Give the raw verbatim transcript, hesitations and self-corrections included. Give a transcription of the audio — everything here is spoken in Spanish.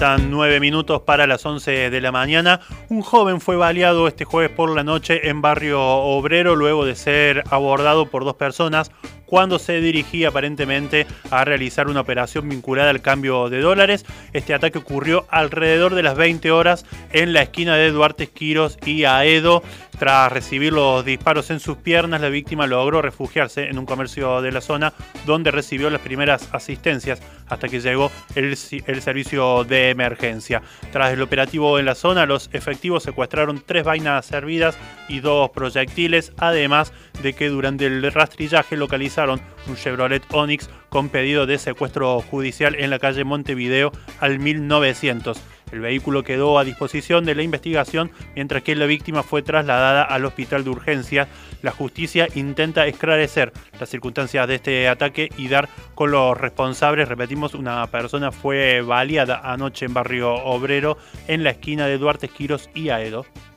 Faltan nueve minutos para las once de la mañana. Un joven fue baleado este jueves por la noche en Barrio Obrero luego de ser abordado por dos personas cuando se dirigía aparentemente a realizar una operación vinculada al cambio de dólares. Este ataque ocurrió alrededor de las veinte horas en la esquina de Duarte Quiros y Aedo. Tras recibir los disparos en sus piernas, la víctima logró refugiarse en un comercio de la zona donde recibió las primeras asistencias hasta que llegó el, el servicio de emergencia. Tras el operativo en la zona, los efectivos secuestraron tres vainas servidas y dos proyectiles, además de que durante el rastrillaje localizaron un Chevrolet Onix con pedido de secuestro judicial en la calle Montevideo al mil novecientos. El vehículo quedó a disposición de la investigación, mientras que la víctima fue trasladada al hospital de urgencia. La justicia intenta esclarecer las circunstancias de este ataque y dar con los responsables. Repetimos, una persona fue baleada anoche en Barrio Obrero, en la esquina de Duarte Quiros y Aedo.